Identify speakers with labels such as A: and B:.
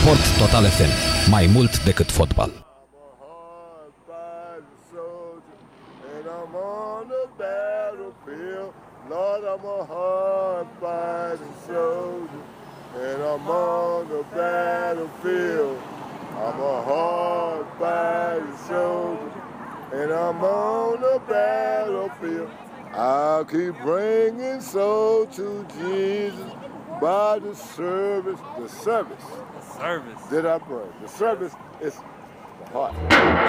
A: Sport Total FM. Mai mult decât fotbal.
B: And I'm on the battlefield. Lord, I'm a hard-fighting soldier. And I'm on the battlefield. I'm a hard-fighting soldier. And I'm on the battlefield. I'll keep bringing souls to Jesus by the service. The service that I bring. The service is the heart.